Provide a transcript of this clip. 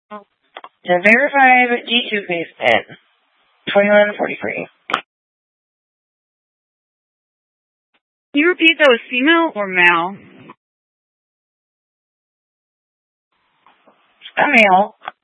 The verified G2 case in 2143. Can you repeat that was female or male? A male.